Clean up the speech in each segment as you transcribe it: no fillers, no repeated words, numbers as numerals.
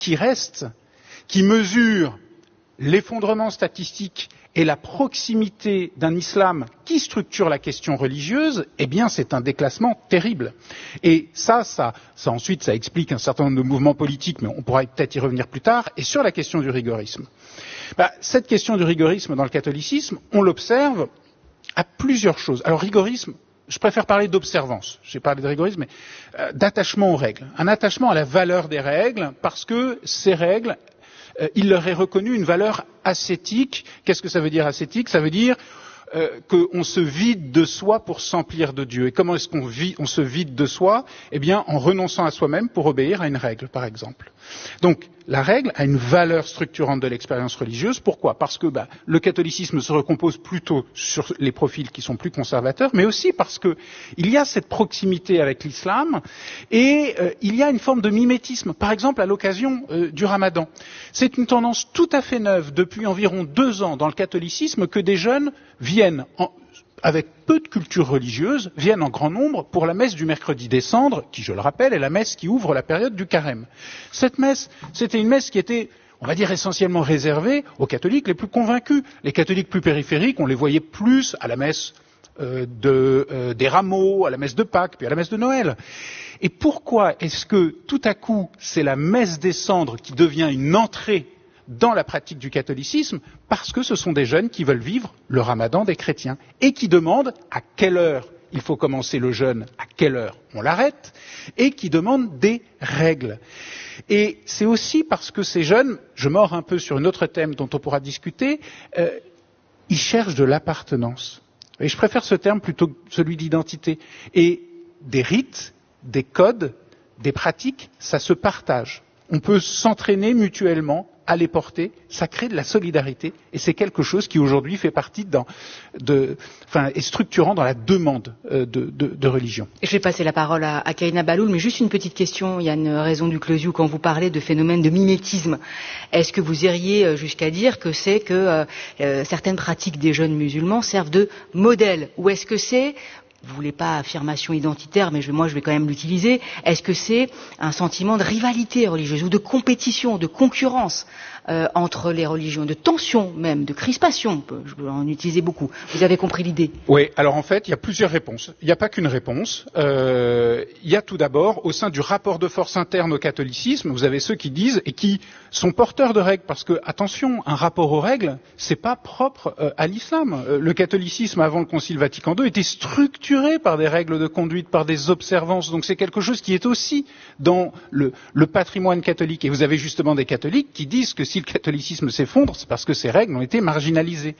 qui reste, qui mesure l'effondrement statistique et la proximité d'un islam qui structure la question religieuse, eh bien c'est un déclassement terrible. Et ça ensuite, ça explique un certain nombre de mouvements politiques, mais on pourra peut-être y revenir plus tard. Et sur la question du rigorisme, cette question du rigorisme dans le catholicisme, on l'observe à plusieurs choses. Alors rigorisme, je préfère parler d'observance, j'ai parlé de rigorisme, mais d'attachement aux règles. Un attachement à la valeur des règles, parce que ces règles, il leur est reconnu une valeur ascétique. Qu'est-ce que ça veut dire ascétique? Ça veut dire qu'on se vide de soi pour s'emplir de Dieu. Et comment est-ce qu'on se vide de soi? Eh bien, en renonçant à soi-même pour obéir à une règle, par exemple. Donc, la règle a une valeur structurante de l'expérience religieuse. Pourquoi? Parce que le catholicisme se recompose plutôt sur les profils qui sont plus conservateurs, mais aussi parce que il y a cette proximité avec l'islam et il y a une forme de mimétisme. Par exemple, à l'occasion du Ramadan. C'est une tendance tout à fait neuve depuis environ 2 ans dans le catholicisme que des jeunes viennent avec peu de culture religieuse, viennent en grand nombre pour la messe du mercredi des cendres, qui, je le rappelle, est la messe qui ouvre la période du carême. Cette messe, c'était une messe qui était, on va dire, essentiellement réservée aux catholiques les plus convaincus. Les catholiques plus périphériques, on les voyait plus à la messe des rameaux, à la messe de Pâques, puis à la messe de Noël. Et pourquoi est-ce que, tout à coup, c'est la messe des cendres qui devient une entrée dans la pratique du catholicisme? Parce que ce sont des jeunes qui veulent vivre le ramadan des chrétiens et qui demandent à quelle heure il faut commencer le jeûne, à quelle heure on l'arrête, et qui demandent des règles. Et c'est aussi parce que ces jeunes, je mords un peu sur un autre thème dont on pourra discuter, ils cherchent de l'appartenance. Et je préfère ce terme plutôt que celui d'identité. Et des rites, des codes, des pratiques, ça se partage. On peut s'entraîner mutuellement à les porter, ça crée de la solidarité et c'est quelque chose qui aujourd'hui fait partie est structurant dans la demande de religion. Je vais passer la parole à Kahina Bahloul, mais juste une petite question, Yann Raison du Closiou, quand vous parlez de phénomène de mimétisme, est-ce que vous iriez jusqu'à dire que c'est que certaines pratiques des jeunes musulmans servent de modèle, ou est-ce que c'est, vous voulez pas affirmation identitaire, mais moi je vais quand même l'utiliser, est-ce que c'est un sentiment de rivalité religieuse ou de compétition, de concurrence entre les religions, de tension même, de crispation, je peux en utiliser beaucoup. Vous avez compris l'idée? Oui, alors en fait, il y a plusieurs réponses. Il n'y a pas qu'une réponse. Il y a tout d'abord, au sein du rapport de force interne au catholicisme, vous avez ceux qui disent et qui sont porteurs de règles, parce que, attention, un rapport aux règles, c'est pas propre à l'islam. Le catholicisme, avant le Concile Vatican II, était structuré par des règles de conduite, par des observances. Donc c'est quelque chose qui est aussi dans le patrimoine catholique. Et vous avez justement des catholiques qui disent que si le catholicisme s'effondre, c'est parce que ces règles ont été marginalisées.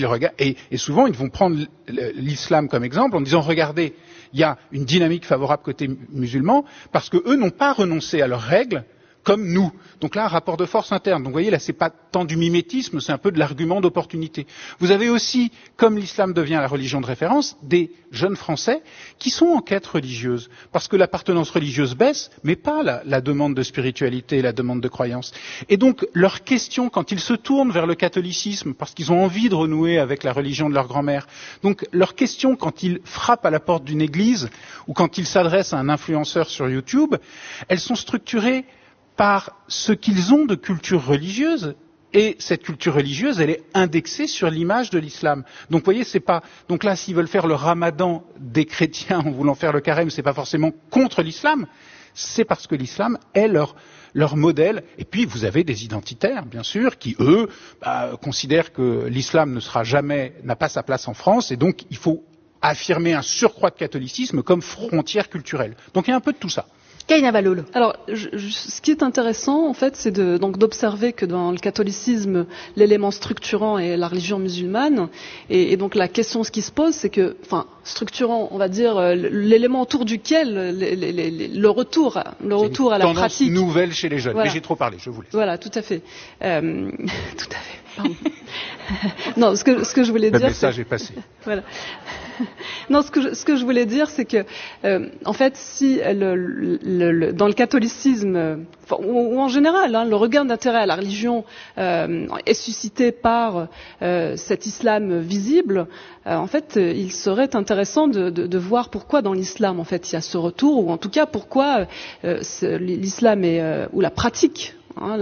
Et souvent, ils vont prendre l'islam comme exemple en disant, regardez, il y a une dynamique favorable côté musulman, parce que eux n'ont pas renoncé à leurs règles, comme nous. Donc là, un rapport de force interne. Donc vous voyez, là, c'est pas tant du mimétisme, c'est un peu de l'argument d'opportunité. Vous avez aussi, comme l'islam devient la religion de référence, des jeunes Français qui sont en quête religieuse. Parce que l'appartenance religieuse baisse, mais pas la demande de spiritualité, la demande de croyance. Et donc, leur question, quand ils se tournent vers le catholicisme, parce qu'ils ont envie de renouer avec la religion de leur grand-mère, donc leur question, quand ils frappent à la porte d'une église, ou quand ils s'adressent à un influenceur sur YouTube, elles sont structurées par ce qu'ils ont de culture religieuse, et cette culture religieuse, elle est indexée sur l'image de l'islam. Donc, vous voyez, c'est pas. Donc là, s'ils veulent faire le ramadan des chrétiens en voulant faire le carême, c'est pas forcément contre l'islam, c'est parce que l'islam est leur modèle. Et puis, vous avez des identitaires, bien sûr, qui eux considèrent que l'islam n'a pas sa place en France, et donc il faut affirmer un surcroît de catholicisme comme frontière culturelle. Donc, il y a un peu de tout ça. Kahina Bahloul. Alors, ce qui est intéressant, en fait, c'est d'observer que dans le catholicisme, l'élément structurant est la religion musulmane, et donc la question, ce qui se pose, c'est que, structurant, on va dire, l'élément autour duquel le retour à la pratique. Tendance nouvelle chez les jeunes. Voilà. Mais j'ai trop parlé, je vous laisse. Voilà, tout à fait. Tout à fait. Pardon. Non, ce que je voulais dire. Le message est passé. Voilà. Non, ce que je voulais dire, c'est que, en fait, si dans le catholicisme, ou en général, le regain d'intérêt à la religion est suscité par cet islam visible, en fait, il serait intéressant de voir pourquoi dans l'islam, en fait, il y a ce retour, ou en tout cas pourquoi l'islam ou la pratique Hein,